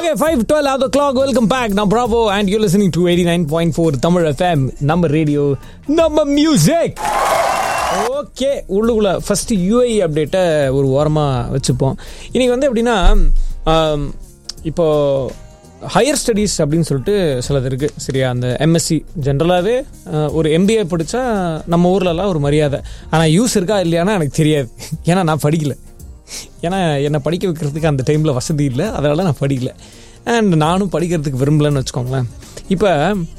Okay, 5:12 at the clock. Welcome back. Now, Bravo, and you're listening to 89.4 Tamil FM. Number radio, number music. Okay, உள்ளுக்குள்ள first UAE அப்டேட்டை ஒரு ஓரமாக வச்சுப்போம். இன்னைக்கு வந்து எப்படின்னா, இப்போ ஹையர் ஸ்டடீஸ் அப்படின்னு சொல்லிட்டு சிலது இருக்குது சரியா. அந்த MSc ஜென்ரலாகவே ஒரு MBA படித்தா நம்ம ஊர்லலாம் ஒரு மரியாதை. ஆனால் யூஸ் இருக்கா இல்லையானா எனக்கு தெரியாது, ஏன்னா நான் படிக்கலை. ஏன்னா என்னை படிக்க வைக்கிறதுக்கு அந்த டைமில் வசதி இல்லை, அதனால் நான் படிக்கலை. அண்ட் நானும் படிக்கிறதுக்கு விரும்பலன்னு வச்சுக்கோங்களேன். இப்போ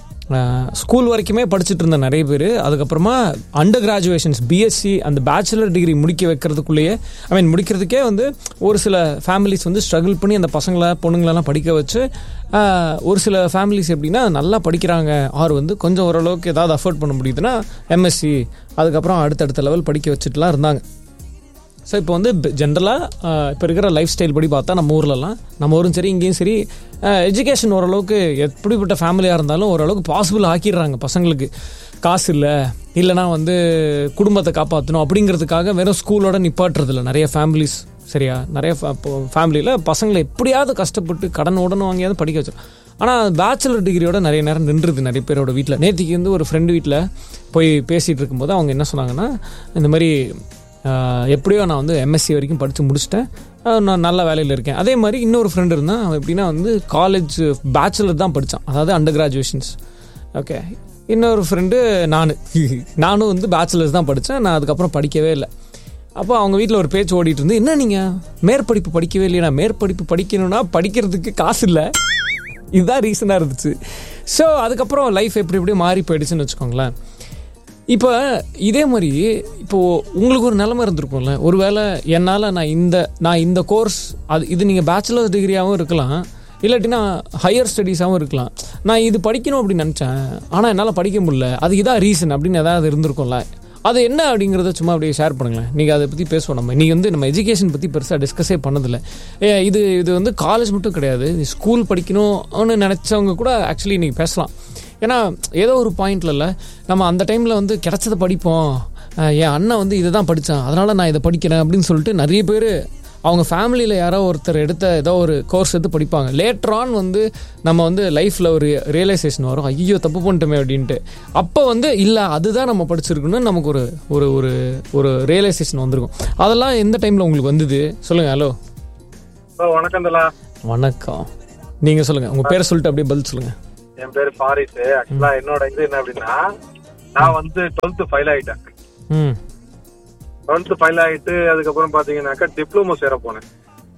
ஸ்கூல் வரைக்குமே படிச்சுட்டு இருந்த நிறைய பேர் அதுக்கப்புறமா அண்டர் கிராஜுவேஷன்ஸ் BSc அந்த பேச்சுலர் டிகிரி முடிக்க வைக்கிறதுக்குள்ளேயே முடிக்கிறதுக்கே வந்து ஒரு சில ஃபேமிலிஸ் வந்து ஸ்ட்ரகிள் பண்ணி அந்த பசங்களை பொண்ணுங்களெல்லாம் படிக்க வச்சு, ஒரு சில ஃபேமிலிஸ் எப்படின்னா நல்லா படிக்கிறாங்க, ஆர் வந்து கொஞ்சம் ஓரளவுக்கு ஏதாவது அஃபோர்ட் பண்ண முடியுதுன்னா MSc அதுக்கப்புறம் அடுத்தடுத்த லெவல் படிக்க வச்சுட்டுலாம் இருந்தாங்க. ஸோ இப்போ வந்து ஜென்ரலாக இப்போ இருக்கிற லைஃப் ஸ்டைல் படி பார்த்தா நம்ம ஊர்லலாம், நம்ம ஊரும் சரி இங்கேயும் சரி, எஜுகேஷன் ஓரளவுக்கு எப்படிப்பட்ட ஃபேமிலியாக இருந்தாலும் ஓரளவுக்கு பாசிபிள் ஆக்கிடுறாங்க. பசங்களுக்கு காசு இல்லைனா வந்து குடும்பத்தை காப்பாற்றணும் அப்படிங்கிறதுக்காக வெறும் ஸ்கூலோட நிப்பாட்டுறதில்ல நிறைய ஃபேமிலிஸ் சரியா. நிறைய ஃபேமிலியில் பசங்களை எப்படியாவது கஷ்டப்பட்டு கடன் உடனே வாங்கியாவது படிக்க வச்சிடும். ஆனால் பேச்சுலர் டிகிரியோட நிறைய நேரம் நின்றுது நிறைய பேரோட வீட்டில். நேற்றுக்கு வந்து ஒரு ஃப்ரெண்டு வீட்டில் போய் பேசிகிட்டு இருக்கும்போது அவங்க என்ன சொன்னாங்கன்னா, இந்த மாதிரி எப்படியோ நான் வந்து MSc வரைக்கும் படித்து முடிச்சிட்டேன், நான் நல்ல வேலையில் இருக்கேன். அதே மாதிரி இன்னொரு ஃப்ரெண்டு இருந்தால் அவன் எப்படின்னா வந்து காலேஜ் பேச்சுலர் தான் படித்தான், அதாவது அண்டர் கிராஜுவேஷன்ஸ். ஓகே, இன்னொரு ஃப்ரெண்டு நானும் வந்து பேச்சுலர்ஸ் தான் படித்தேன், நான் அதுக்கப்புறம் படிக்கவே இல்லை. அப்போ அவங்க வீட்டில் ஒரு பேச்சு ஓடிட்டு இருந்து, என்ன நீங்கள் மேற்படிப்பு படிக்கவே இல்லையா? மேற்படிப்பு படிக்கணும்னா படிக்கிறதுக்கு காசு இல்லை, இதுதான் ரீசனாக இருந்துச்சு. ஸோ அதுக்கப்புறம் லைஃப் எப்படி மாறி போயிடுச்சுன்னு வச்சுக்கோங்களேன். இப்போ இதே மாதிரி இப்போது உங்களுக்கு ஒரு நிலைமை இருந்திருக்கும்ல, ஒருவேளை என்னால் நான் இந்த கோர்ஸ் இது நீங்கள் பேச்சுலர்ஸ் டிகிரியாகவும் இருக்கலாம், இல்லாட்டினா ஹையர் ஸ்டடீஸாகவும் இருக்கலாம். நான் இது படிக்கணும் அப்படின்னு நினச்சேன், ஆனால் என்னால் படிக்க முடியல, அது இதான் ரீசன் அப்படின்னு ஏதாவது இருந்திருக்கும்ல. அது என்ன அப்படிங்கிறத சும்மா அப்படியே ஷேர் பண்ணுங்களேன். நீங்கள் அதை பற்றி பேசுவோம். நீங்கள் வந்து நம்ம எஜுகேஷன் பற்றி பெருசாக டிஸ்கஸே பண்ணதில்லை. இது வந்து காலேஜ் மட்டும் கிடையாது, ஸ்கூல் படிக்கணும்னு நினச்சவங்க கூட ஆக்சுவலி நீங்கள் பேசலாம். ஏன்னா ஏதோ ஒரு பாயிண்ட்ல இல்லை, நம்ம அந்த டைமில் வந்து கிடைச்சதை படிப்போம், என் அண்ணன் வந்து இதை தான் படித்தான் அதனால் நான் இதை படிக்கிறேன் அப்படின்னு சொல்லிட்டு நிறைய பேர் அவங்க ஃபேமிலியில் யாரோ ஒருத்தர் எடுத்த ஏதோ ஒரு கோர்ஸ் எடுத்து படிப்பாங்க. லேட்டர் ஆன் வந்து நம்ம வந்து லைஃப்பில் ஒரு ரியலைசேஷன் வரும், ஐயோ தப்பு பண்ணிட்டோமே அப்படின்ட்டு. அப்போ வந்து இல்லை அதுதான் நம்ம படிச்சிருக்கணும்னு நமக்கு ஒரு ஒரு ஒரு ரியலைசேஷன் வந்திருக்கும். அதெல்லாம் எந்த டைமில் உங்களுக்கு வந்தது சொல்லுங்கள். ஹலோ வணக்கம். வணக்கம், நீங்கள் சொல்லுங்கள், உங்கள் பேரை சொல்லிட்டு அப்படியே பதில் சொல்லுங்கள். என் பேரு பாரிஸ். ஆக்சுவலா என்னோட இது என்ன அப்படின்னா, நான் வந்து 12th ஃபைல் ஆயிட்டேன். 12th ஃபைல் ஆயிட்டு அதுக்கப்புறம் பாத்தீங்கன்னாக்கா டிப்ளமோ சேர போனேன்.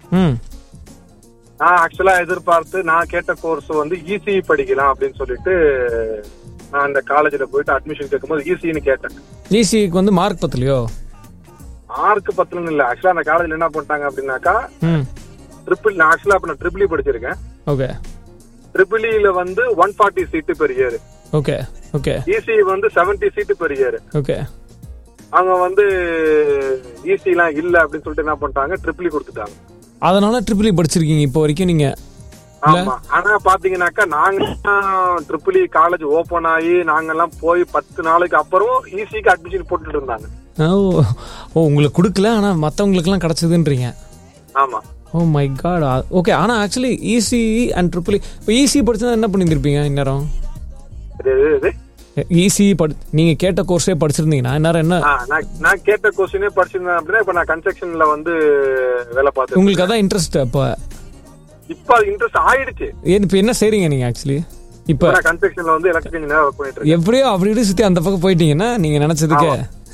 நான் ஆக்சுவலா எதிர்பார்த்து நான் கேட்ட கோர்ஸ் வந்து ECE படிக்கலாம் அப்படின்னு சொல்லிட்டு நான் அந்த காலேஜ்ல போயிட்டு அட்மிஷன் கேட்கும்போது ECEன்னு கேட்டேன். ECEக்கு வந்து மார்க் பத்தலையோ? மார்க் பத்தலன்னு இல்ல, ஆக்சுவலா அந்த காலேஜ்ல என்ன பண்ணிட்டாங்க அப்படின்னாக்கா ட்ரிபிள், நான் ஆக்சுவலா அப்ப நான் ட்ரிபிள் படிச்சிருக்கேன். ஓகே, ட்ரிபிள்இல வந்து 140 சீட்டு per year. Okay okay. ECE வந்து 70 சீட்டு பெர் இயர். ஓகே. அவங்க வந்து ECE எல்லாம் இல்ல அப்படின்னு சொல்லிட்டு என்ன பண்ணிட்டாங்க, ட்ரிபிள் கொடுத்துட்டாங்க. அதனால ட்ரிபிள் படிச்சிருக்கீங்க இப்போ வரைக்கும் நீங்க? ஆமா. ஆனா பாத்தீங்கன்னாக்கா நாங்க ட்ரிபிள் காலேஜ் ஓபன் ஆகி நாங்கெல்லாம் போய் 10 நாளைக்கு அப்புறம் ECEக்கு அட்மிஷன் போட்டுட்டு இருந்தாங்க. ஓ, உங்களுக்கு கொடுக்கல, ஆனா மத்தவங்களுக்கு எல்லாம் கிடைச்சதுன்றீங்க? ஆமா. Oh my God. ஓகே. ஆனா ஆக்சுவலி ECE அண்ட் ட்ரிபிள் இப்போ ECE படிச்சா என்ன பண்ணிருப்பீங்க இந்நேரம்? ECE நீங்க கேட்ட கோர்ஸே படிச்சிருந்தீங்கன்னா இந்நேரம் என்ன? நான் கேட்ட கோர்ஸே படிச்சிருந்தேன் அப்படின்னா இப்ப நான் கன்ஸ்ட்ரக்ஷன்ல வந்து வேலை பார்த்தேன். உங்களுக்கு அதான் இன்ட்ரெஸ்ட்? இப்ப அது இன்ட்ரெஸ்ட் ஆயிடுச்சு. இப்ப என்ன செய்றீங்க நீங்க ஆக்சுவலி? இப்ப நான் கன்ஸ்ட்ரக்ஷன்ல வந்து எலக்ட்ரிக்கல் இன்ஜினியரா வர்க் பண்ணிட்டு இருக்கேன். எப்படியோ அப்படி சுத்தி அந்த பக்கம் போயிட்டீங்கன்னா நீங்க நினைச்சதுக்கு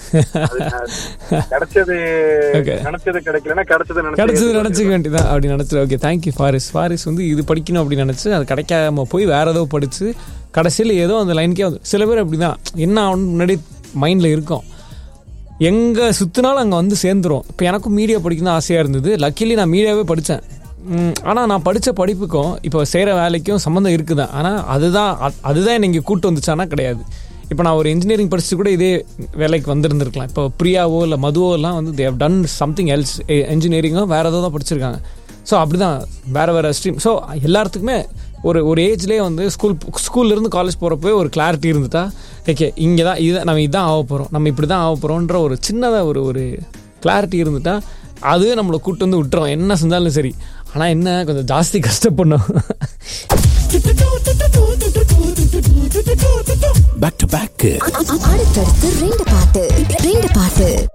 நினைச்சுக்க வேண்டியதான் அப்படி நினைச்சு. ஓகே, தேங்க்யூ ஃபாரிஸ் வந்து இது படிக்கணும் அப்படின்னு நினைச்சு அது கிடைக்காம போய் வேற ஏதோ படிச்சு கடைசியில் ஏதோ அந்த லைனுக்கே வந்து சில பேர் அப்படிதான் என்ன ஆகணும் முன்னாடி மைண்ட்ல இருக்கும், எங்க சுத்தினாலும் அங்க வந்து சேர்ந்துரும். இப்போ எனக்கும் மீடியா படிக்கணும் ஆசையா இருந்தது, லக்கிலி நான் மீடியாவே படித்தேன். ஆனால் நான் படித்த படிப்புக்கும் இப்போ செய்கிற வேலைக்கும் சம்மந்தம் இருக்குதான். ஆனால் அதுதான் என்னை இங்கே கூட்டு வந்துச்சானா கிடையாது. இப்போ நான் ஒரு இன்ஜினியரிங் படிச்சுட்டு கூட இதே வேலைக்கு வந்திருந்துருக்கலாம். இப்போ பிரியாவோ இல்லை மதுவோ எல்லாம் வந்து they have done something else, இன்ஜினியரிங்கோ வேறு ஏதோ தான் படிச்சிருக்காங்க. ஸோ அப்படி தான் வேறு ஸ்ட்ரீம். ஸோ எல்லாத்துக்குமே ஒரு ஏஜ்லேயே வந்து ஸ்கூல்லேருந்து காலேஜ் போகிறப்போ ஒரு கிளாரிட்டி இருந்துட்டா, ஓகே இங்கே தான் நம்ம இதான் ஆக போகிறோம், நம்ம இப்படி தான் ஆக போகிறோன்ற ஒரு சின்னதாக ஒரு கிளாரிட்டி இருந்துட்டா அதுவே நம்மளை கூட்டு வந்து விட்டுறோம் என்ன செஞ்சாலும் சரி. ஆனால் என்ன கொஞ்சம் ஜாஸ்தி கஷ்டப்படணும். அடுத்தடுத்து 2 பாட்டு